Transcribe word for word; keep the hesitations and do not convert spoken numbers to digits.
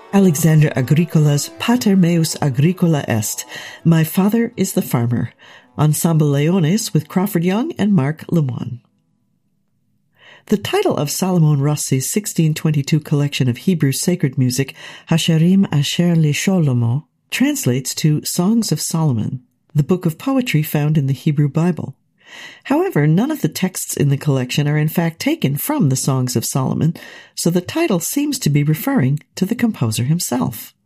Alexander Agricola's Pater meus agricola est, My Father is the Farmer, Ensemble Leones with Crawford Young and Mark Lemoine. The title of Salomon Rossi's sixteen twenty-two collection of Hebrew sacred music, Hasharim Asher LeSholomo, translates to Songs of Solomon, the book of poetry found in the Hebrew Bible. However, none of the texts in the collection are in fact taken from the Songs of Solomon, so the title seems to be referring to the composer himself.